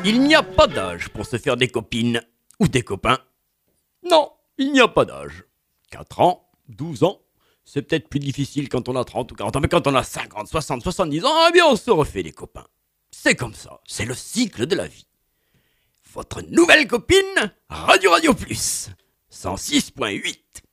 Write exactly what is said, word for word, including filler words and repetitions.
Il n'y a pas d'âge pour se faire des copines ou des copains. Non, il n'y a pas d'âge. quatre ans, douze ans, c'est peut-être plus difficile quand on a trente ou quarante ans, mais quand on a cinquante, soixante, soixante-dix ans, eh bien on se refait des copains. C'est comme ça, c'est le cycle de la vie. Votre nouvelle copine, Radio Radio Plus, cent six point huit.